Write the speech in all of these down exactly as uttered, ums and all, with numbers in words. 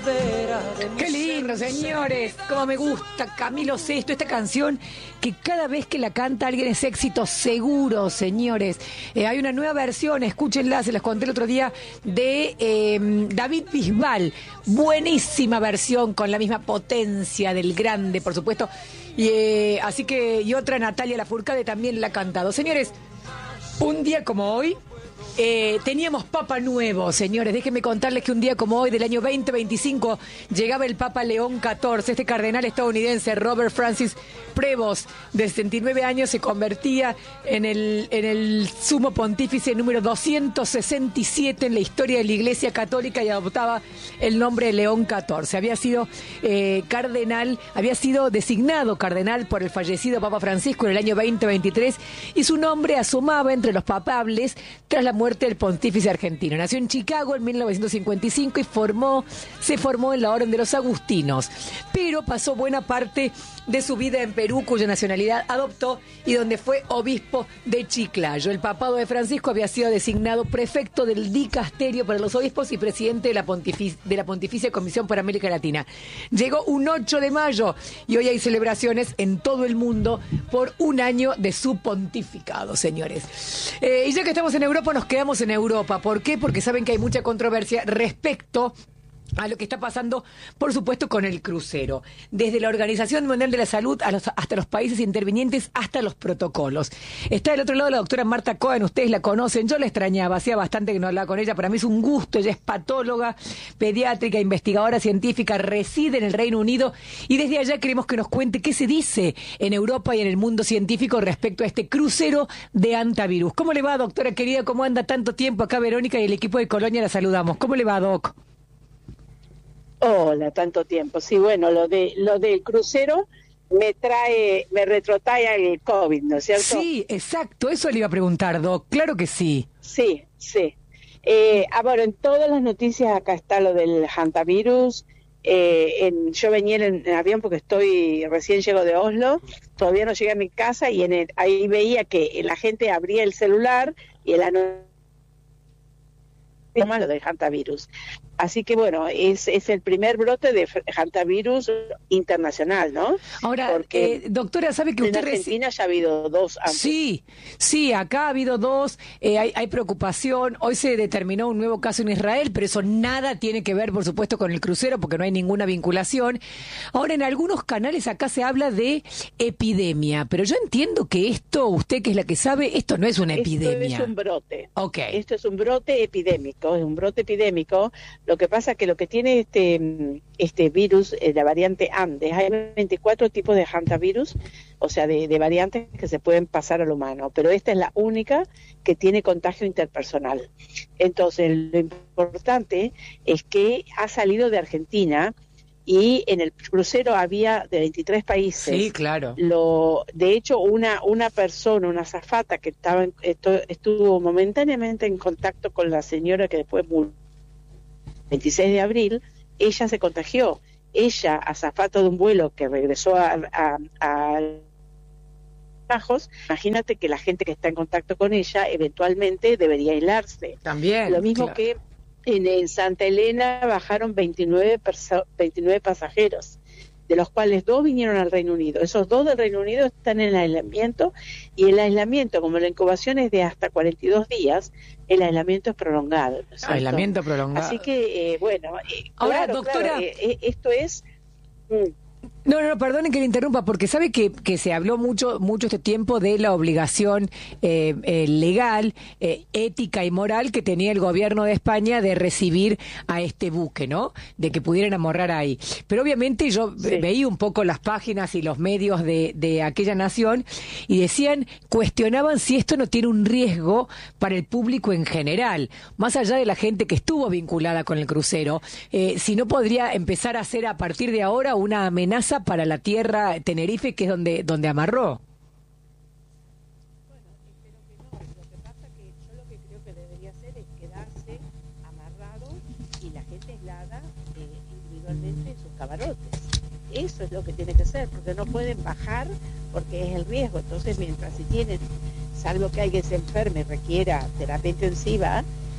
Qué lindo, señores, como me gusta Camilo Sesto, esta canción que cada vez que la canta alguien es éxito seguro, señores. Eh, hay una nueva versión, escúchenla, se las conté el otro día, de eh, David Bisbal. Buenísima versión, con la misma potencia del grande, por supuesto. Y, eh, así que, y otra, Natalia Lafourcade, también la ha cantado. Señores, un día como hoy, Eh, teníamos Papa nuevo, señores. Déjenme contarles que un día como hoy, del año veinte veinticinco, llegaba el Papa León catorce. Este cardenal estadounidense, Robert Francis Prevost, de sesenta y nueve años, se convertía en el, en el sumo pontífice número doscientos sesenta y siete en la historia de la Iglesia Católica y adoptaba el nombre de León catorce. Había sido eh, cardenal, había sido designado cardenal por el fallecido Papa Francisco en el año veinte veintitrés y su nombre asomaba entre los papables tras la muerte del pontífice argentino. Nació en Chicago en mil novecientos cincuenta y cinco y formó, se formó en la Orden de los Agustinos, pero pasó buena parte de su vida en Perú, cuya nacionalidad adoptó y donde fue obispo de Chiclayo. El papado de Francisco había sido designado prefecto del dicasterio para los obispos y presidente de la, Pontific- de la Pontificia Comisión para América Latina. Llegó un ocho de mayo y hoy hay celebraciones en todo el mundo por un año de su pontificado, señores. Eh, y ya que estamos en Europa, nos quedamos en Europa. ¿Por qué? Porque saben que hay mucha controversia respecto a lo que está pasando, por supuesto, con el crucero. Desde la Organización Mundial de la Salud a los, hasta los países intervinientes, hasta los protocolos. Está del otro lado la doctora Marta Cohen, ustedes la conocen, yo la extrañaba, hacía bastante que no hablaba con ella, para mí es un gusto, ella es patóloga, pediátrica, investigadora científica, reside en el Reino Unido y desde allá queremos que nos cuente qué se dice en Europa y en el mundo científico respecto a este crucero de antivirus. ¿Cómo le va, doctora querida? ¿Cómo anda tanto tiempo? Acá Verónica y el equipo de Colonia la saludamos. ¿Cómo le va, doc? Hola, tanto tiempo. Sí, bueno, lo de lo del crucero me trae, me retrotrae al COVID, ¿no es cierto? Sí, exacto, eso le iba a preguntar, Doc, claro que sí. Sí, sí. Eh, ah, bueno, en todas las noticias acá está lo del hantavirus. Eh, en, yo venía en, en avión porque estoy, recién llego de Oslo, todavía no llegué a mi casa y en el, ahí veía que la gente abría el celular y el anuncio lo del hantavirus. Así que bueno, es, es el primer brote de hantavirus internacional, ¿no? Ahora, porque eh, doctora, ¿sabe que en usted... Argentina reci... ya ha habido dos antes. Sí, sí, acá ha habido dos, eh, hay, hay preocupación, hoy se determinó un nuevo caso en Israel, pero eso nada tiene que ver, por supuesto, con el crucero, porque no hay ninguna vinculación. Ahora, en algunos canales acá se habla de epidemia, pero yo entiendo que esto, usted que es la que sabe, esto no es una esto epidemia. Esto es un brote. Okay. Esto es un brote epidémico, es un brote epidémico. Lo que pasa es que lo que tiene este este virus, eh, la variante Andes, hay veinticuatro tipos de hantavirus, o sea, de, de variantes que se pueden pasar al humano, pero esta es la única que tiene contagio interpersonal. Entonces, lo importante es que ha salido de Argentina y en el crucero había de veintitrés países. Sí, claro. Lo, de hecho, una una persona, una azafata que estaba en, esto, estuvo momentáneamente en contacto con la señora que después murió, veintiséis de abril, ella se contagió. Ella, azafata de un vuelo que regresó a, a, a Bajos, imagínate que la gente que está en contacto con ella eventualmente debería aislarse. También. Lo mismo claro. que en, en Santa Elena bajaron veintinueve, perso- veintinueve pasajeros, de los cuales dos vinieron al Reino Unido. Esos dos del Reino Unido están en aislamiento, y el aislamiento, como la incubación es de hasta cuarenta y dos días, el aislamiento es prolongado, ¿no es cierto? Aislamiento prolongado. Así que, eh, bueno, eh, ahora, claro, doctora... claro, eh, esto es... Mm, No, no, no, perdonen que le interrumpa, porque sabe que, que se habló mucho mucho este tiempo de la obligación eh, eh, legal, eh, ética y moral que tenía el gobierno de España de recibir a este buque, ¿no? De que pudieran amorrar ahí. Pero obviamente yo sí. veía un poco las páginas y los medios de, de aquella nación y decían, cuestionaban si esto no tiene un riesgo para el público en general, más allá de la gente que estuvo vinculada con el crucero, eh, si no podría empezar a ser a partir de ahora una amenaza para la tierra Tenerife, que es donde donde amarró. Bueno, espero que no. Lo que pasa que yo lo que creo que debería hacer es quedarse amarrado y la gente aislada eh, individualmente en sus camarotes. Eso es lo que tiene que ser, porque no pueden bajar porque es el riesgo. Entonces, mientras si tienen, salvo que alguien se enferme y requiera terapia intensiva,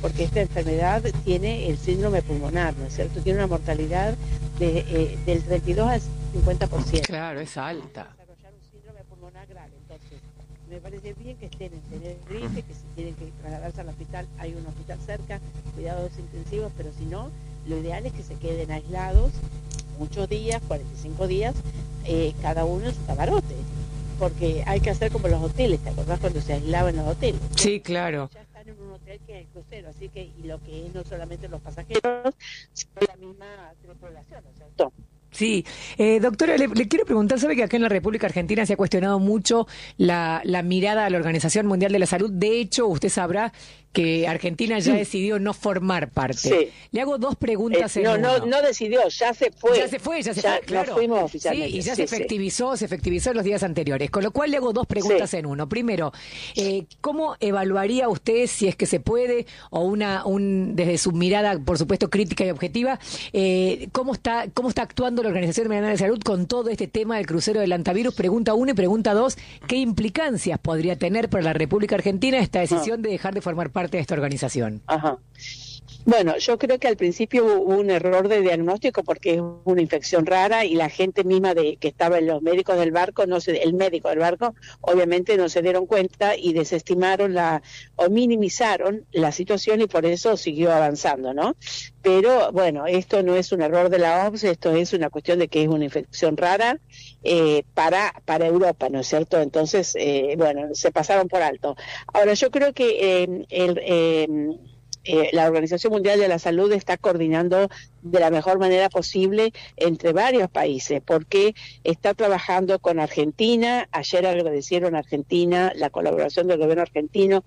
porque esta enfermedad tiene el síndrome pulmonar, ¿no es cierto? Tiene una mortalidad de, eh, del treinta y dos al cincuenta por ciento. Claro, es alta. Desarrollar un síndrome pulmonar grave. Entonces, me parece bien que estén en Tenerife, que si tienen que trasladarse al hospital, hay un hospital cerca, cuidados intensivos, pero si no, lo ideal es que se queden aislados muchos días, cuarenta y cinco días, eh, cada uno en su camarote, porque hay que hacer como los hoteles, ¿te acordás cuando se aislaban los hoteles? Sí, claro. Ya están en un hotel que es el crucero, así que, y lo que es no solamente los pasajeros, sino la misma tripulación, ¿no es cierto? Sí, eh, doctora, le, le quiero preguntar, sabe que acá en la República Argentina se ha cuestionado mucho la, la mirada a la Organización Mundial de la Salud. De hecho, usted sabrá que Argentina ya decidió no formar parte. Sí. Le hago dos preguntas eh, en no, uno. No, no decidió, ya se fue. Ya se fue, ya se ya, fue, claro. Nos fuimos oficialmente. Sí, y ya sí, se efectivizó, sí. se efectivizó en los días anteriores. Con lo cual le hago dos preguntas sí. en uno. Primero, eh, ¿cómo evaluaría usted, si es que se puede, o una, un, desde su mirada, por supuesto, crítica y objetiva, eh, cómo está, cómo está actuando la Organización Mundial de la Salud con todo este tema del crucero del hantavirus? Pregunta uno y pregunta dos, ¿qué implicancias podría tener para la República Argentina esta decisión ah. de dejar de formar parte de esta organización? Ajá. Bueno, yo creo que al principio hubo un error de diagnóstico porque es una infección rara y la gente misma de que estaba en los médicos del barco, no se, el médico del barco, obviamente no se dieron cuenta y desestimaron la o minimizaron la situación y por eso siguió avanzando, ¿no? Pero bueno, esto no es un error de la O M S, esto es una cuestión de que es una infección rara eh, para para Europa, ¿no es cierto? Entonces, eh, bueno, se pasaron por alto. Ahora, yo creo que eh, el eh, Eh, la Organización Mundial de la Salud está coordinando de la mejor manera posible entre varios países, porque está trabajando con Argentina. Ayer agradecieron a Argentina la colaboración del gobierno argentino.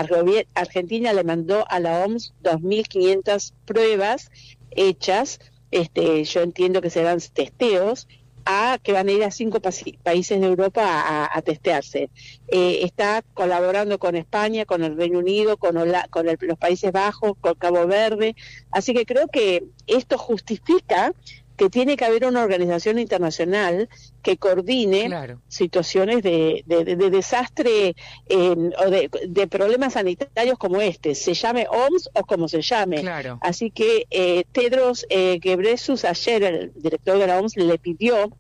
Argentina le mandó a la O M S dos mil quinientas pruebas hechas, este, yo entiendo que serán testeos, a que van a ir a cinco pa- países de Europa a, a testearse. Eh, está colaborando con España, con el Reino Unido, con, Hola- con el, los Países Bajos, con Cabo Verde. Así que creo que esto justifica que tiene que haber una organización internacional que coordine claro. situaciones de, de, de, de desastre eh, o de, de problemas sanitarios como este, se llame O M S o como se llame. Claro. Así que eh, Tedros eh, Ghebreyesus, ayer el director de la O M S, le pidió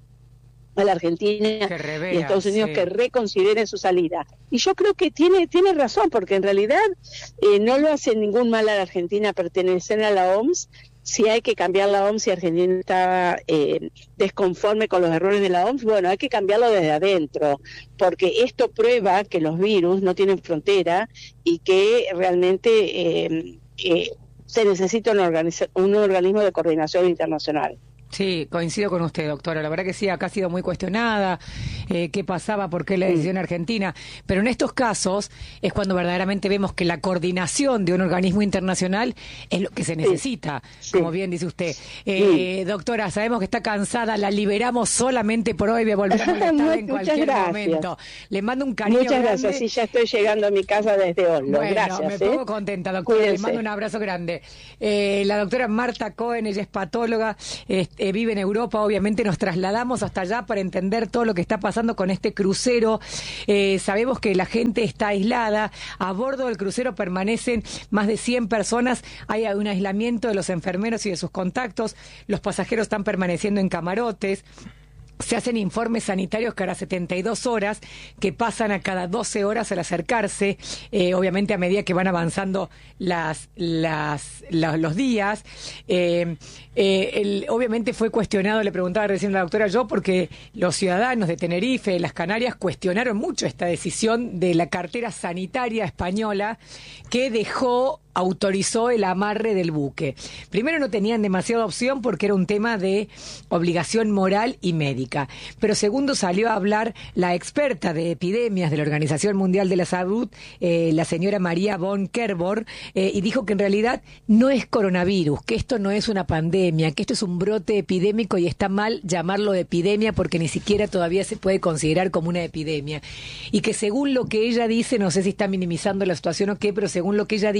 a la Argentina revea, y a Estados Unidos sí. que reconsideren su salida. Y yo creo que tiene tiene razón, porque en realidad eh, no lo hace ningún mal a la Argentina pertenecer a la O M S. Si hay que cambiar la O M S, si Argentina está eh, desconforme con los errores de la O M S, bueno, hay que cambiarlo desde adentro, porque esto prueba que los virus no tienen frontera y que realmente eh, eh, se necesita un, organiza- un organismo de coordinación internacional. Sí, coincido con usted, doctora. La verdad que sí, acá ha sido muy cuestionada eh, qué pasaba, por qué la decisión argentina. Pero en estos casos es cuando verdaderamente vemos que la coordinación de un organismo internacional es lo que se necesita, sí, como sí. bien dice usted. Eh, sí. Doctora, sabemos que está cansada, la liberamos solamente por hoy, voy a volver a molestar en cualquier gracias. momento. Le mando un cariño Muchas grande. gracias, sí, ya estoy llegando a mi casa desde Oslo. Bueno, gracias. me ¿eh? pongo contenta, doctora. Cuídense. Le mando un abrazo grande. Eh, la doctora Marta Cohen, ella es patóloga, este, Eh, vive en Europa, obviamente nos trasladamos hasta allá para entender todo lo que está pasando con este crucero. Eh, sabemos que la gente está aislada, a bordo del crucero permanecen más de cien personas, hay un aislamiento de los enfermeros y de sus contactos, los pasajeros están permaneciendo en camarotes. Se hacen informes sanitarios cada setenta y dos horas, que pasan a cada doce horas al acercarse, eh, obviamente a medida que van avanzando las, las, la, los días. Eh, eh, el, obviamente fue cuestionado, le preguntaba recién a la doctora yo, porque los ciudadanos de Tenerife, de las Canarias, cuestionaron mucho esta decisión de la cartera sanitaria española que dejó autorizó el amarre del buque. Primero, no tenían demasiada opción porque era un tema de obligación moral y médica. Pero segundo, salió a hablar la experta de epidemias de la Organización Mundial de la Salud, eh, la señora María von Kerborg, eh, y dijo que en realidad no es coronavirus, que esto no es una pandemia, que esto es un brote epidémico y está mal llamarlo de epidemia porque ni siquiera todavía se puede considerar como una epidemia. Y que según lo que ella dice, no sé si está minimizando la situación o qué, pero según lo que ella dice,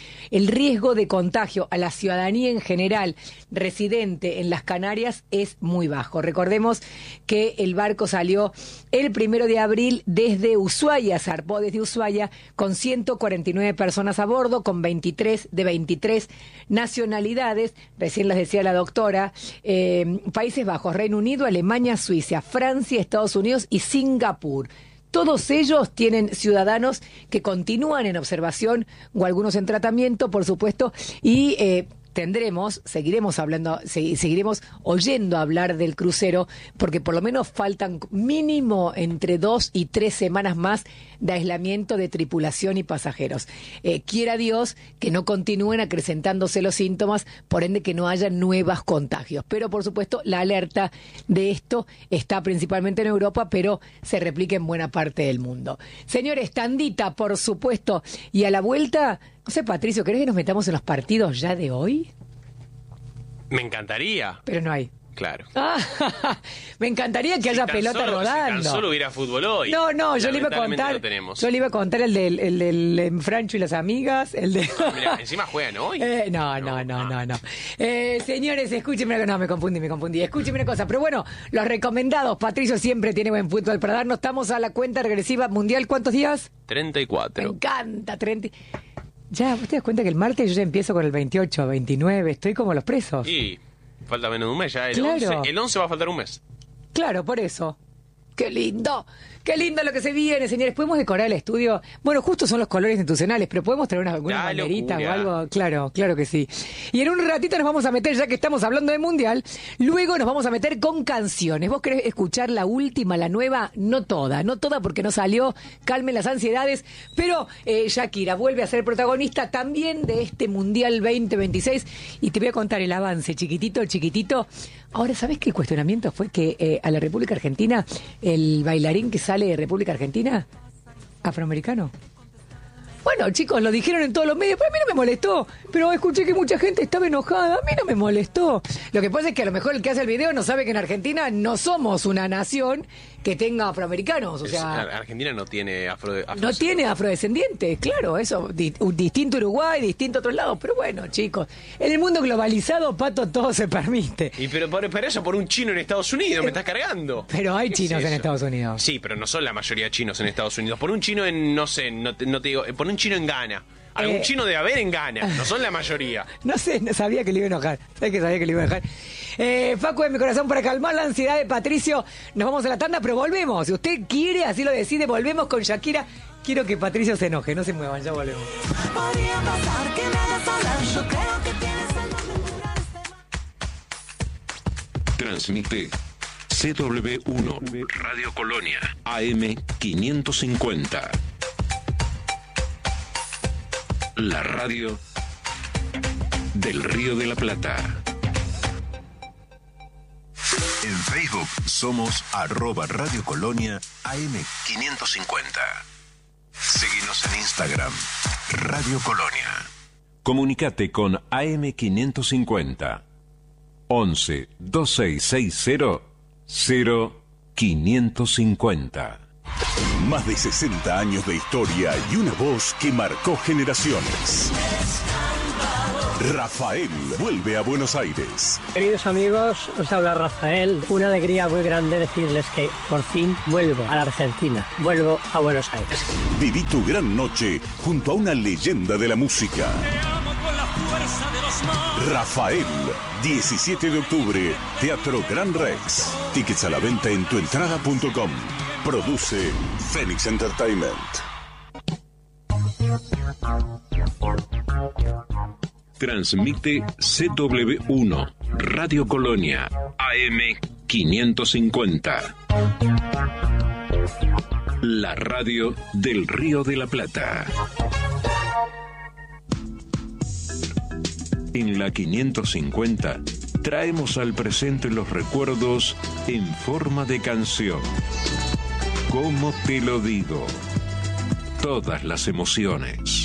el riesgo de contagio a la ciudadanía en general residente en las Canarias es muy bajo. Recordemos que el barco salió el primero de abril desde Ushuaia, zarpó desde Ushuaia con ciento cuarenta y nueve personas a bordo, con veintitrés de veintitrés nacionalidades, recién las decía la doctora, eh, Países Bajos, Reino Unido, Alemania, Suiza, Francia, Estados Unidos y Singapur. Todos ellos tienen ciudadanos que continúan en observación o algunos en tratamiento, por supuesto, y eh, tendremos, seguiremos hablando, seguiremos oyendo hablar del crucero, porque por lo menos faltan mínimo entre dos y tres semanas más de aislamiento de tripulación y pasajeros. Eh, quiera Dios que no continúen acrecentándose los síntomas, por ende que no haya nuevos contagios. Pero por supuesto la alerta de esto está principalmente en Europa, pero se replica en buena parte del mundo. Señores, tandita, por supuesto, y a la vuelta, no sé, Patricio, ¿querés que nos metamos en los partidos ya de hoy? Me encantaría. Pero no hay. Claro. Ah, me encantaría que si haya pelota solo, rodando. Si tan solo hubiera fútbol hoy. No, no, yo le iba a contar. Yo le iba a contar el del, el del, el Francho y las amigas, el de. Ah, mira, encima juegan hoy. Eh, no, no, no, no, no. Eh, señores, escúchenme, no, me confundí, me confundí. Escúchenme una cosa, pero bueno, los recomendados. Patricio siempre tiene buen fútbol para darnos. Estamos a la cuenta regresiva mundial. ¿Cuántos días? treinta y cuatro. Me encanta, treinta. Ya, ¿vos te das cuenta que el martes yo ya empiezo con el veintiocho, veintinueve? Estoy como los presos. Y falta menos de un mes ya. El, claro. once, el once va a faltar un mes. Claro, por eso. ¡Qué lindo! ¡Qué lindo lo que se viene, señores! ¿Podemos decorar el estudio? Bueno, justo son los colores institucionales, pero ¿podemos traer una, alguna banderita o algo? Claro, claro que sí. Y en un ratito nos vamos a meter, ya que estamos hablando de Mundial, luego nos vamos a meter con canciones. ¿Vos querés escuchar la última, la nueva? No toda, no toda porque no salió, calmen las ansiedades, pero eh, Shakira vuelve a ser protagonista también de este Mundial veinte veintiséis y te voy a contar el avance, chiquitito, chiquitito. Ahora, ¿sabés qué el cuestionamiento fue que eh, a la República Argentina, el bailarín que sale de República Argentina, afroamericano? Bueno, chicos, lo dijeron en todos los medios, pero a mí no me molestó. Pero escuché que mucha gente estaba enojada, a mí no me molestó. Lo que pasa es que a lo mejor el que hace el video no sabe que en Argentina no somos una nación que tenga afroamericanos. O sea, es, Argentina no tiene afro, afro no tiene afrodescendientes, claro, eso, di, distinto Uruguay, distinto a otros lados. Pero bueno, chicos, en el mundo globalizado, Pato, todo se permite. Y pero por, por eso, por un chino en Estados Unidos, me estás cargando. Pero hay chinos es en Estados Unidos. Sí, pero no son la mayoría de chinos en Estados Unidos. Por un chino en, no sé, no te, no te digo, por un chino en Ghana. Algún eh, chino de haber en Ghana, no son la mayoría. No sé, no sabía que le iba a enojar. ¿Sabes que sabía que le iba a enojar? Eh, Facu de mi corazón, para calmar la ansiedad de Patricio, nos vamos a la tanda, pero volvemos. Si usted quiere, así lo decide, volvemos con Shakira. Quiero que Patricio se enoje, no se muevan, ya volvemos. Podría pasar que me hagas hablar, yo creo que tienes el... Transmite C W uno, Radio Colonia, A M quinientos cincuenta. La radio del Río de la Plata. En Facebook somos arroba Radio Colonia A M quinientos cincuenta. Seguinos en Instagram, Radio Colonia. Comunicate con A M quinientos cincuenta. once, veintiséis sesenta, cero quinientos cincuenta. Más de sesenta años de historia y una voz que marcó generaciones. Rafael vuelve a Buenos Aires. Queridos amigos, os habla Rafael. Una alegría muy grande decirles que por fin vuelvo a la Argentina. Vuelvo a Buenos Aires. Viví tu gran noche junto a una leyenda de la música. Rafael, diecisiete de octubre, Teatro Gran Rex. Tickets a la venta en tuentrada punto com. Produce Phoenix Entertainment. Transmite C W uno, Radio Colonia, A M quinientos cincuenta. La radio del Río de la Plata. En la quinientos cincuenta traemos al presente los recuerdos en forma de canción. ¿Cómo te lo digo? Todas las emociones.